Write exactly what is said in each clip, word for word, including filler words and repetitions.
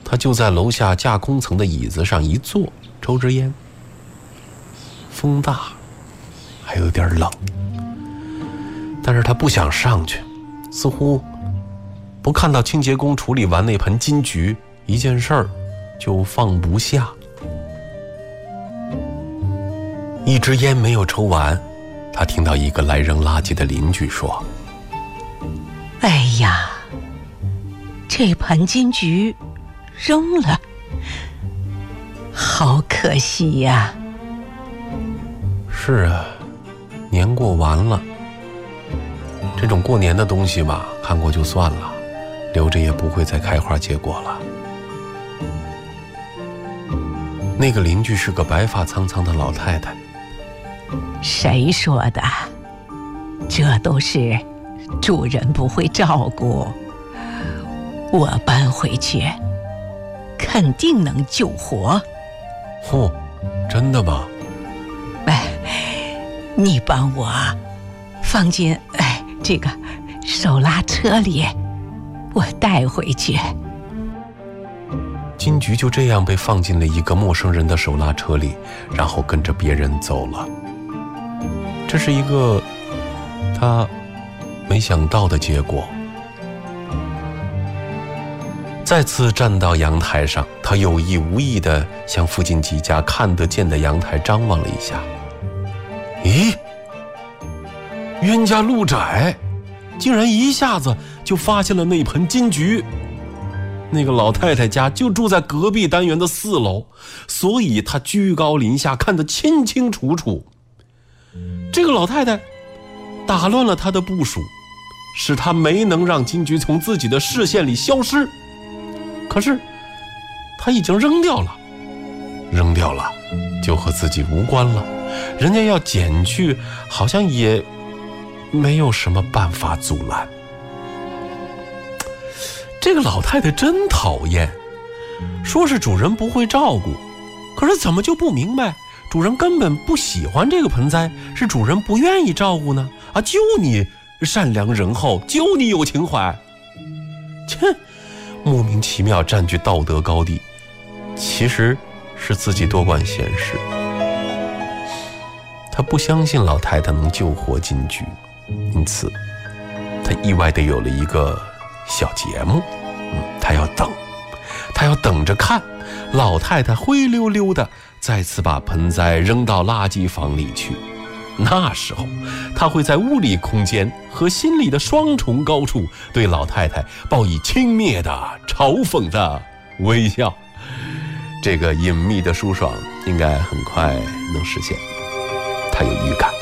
他就在楼下架空层的椅子上一坐，抽支烟。风大，还有点冷，但是他不想上去，似乎不看到清洁工处理完那盆金桔，一件事儿就放不下。一支烟没有抽完，他听到一个来扔垃圾的邻居说： 哎呀，这盆金桔扔了，好可惜呀。 是啊，年过完了，这种过年的东西嘛，看过就算了，留着也不会再开花结果了。那个邻居是个白发苍苍的老太太。 谁说的？这都是主人不会照顾，我搬回去肯定能救活。 嚯，真的吗？ 哎，你帮我放进哎这个手拉车里，我带回去。 金桔就这样被放进了一个陌生人的手拉车里，然后跟着别人走了。这是一个他没想到的结果。再次站到阳台上，他有意无意地向附近几家看得见的阳台张望了一下。咦，冤家路窄，竟然一下子就发现了那盆金桔。那个老太太家就住在隔壁单元的四楼，所以他居高临下看得清清楚楚。这个老太太打乱了他的部署，使他没能让金桔从自己的视线里消失。可是他已经扔掉了，扔掉了就和自己无关了，人家要捡去好像也没有什么办法阻拦。这个老太太真讨厌，说是主人不会照顾，可是怎么就不明白主人根本不喜欢这个盆栽，是主人不愿意照顾呢？啊，就你善良仁厚，就你有情怀，切，莫名其妙占据道德高地，其实是自己多管闲事。他不相信老太太能救活金桔，因此他意外地有了一个小节目。嗯，他要等，他要等着看老太太灰溜溜的再次把盆栽扔到垃圾房里去。那时候他会在物理空间和心理的双重高处对老太太报以轻蔑的嘲讽的微笑。这个隐秘的舒爽应该很快能实现，他有预感。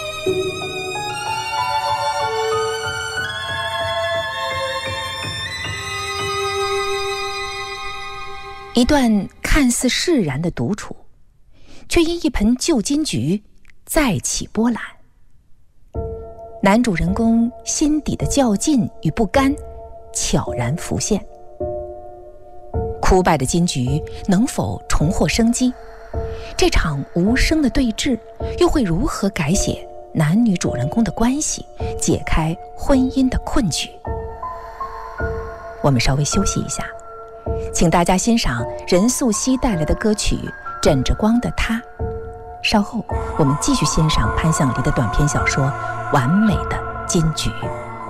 一段看似释然的独处，却因一盆旧金桔再起波澜。男主人公心底的较劲与不甘悄然浮现。枯败的金桔能否重获生机？这场无声的对峙又会如何改写男女主人公的关系，解开婚姻的困局？我们稍微休息一下，请大家欣赏任素汐带来的歌曲《枕着光的他》。稍后我们继续欣赏潘向黎的短篇小说《完美的金桔》。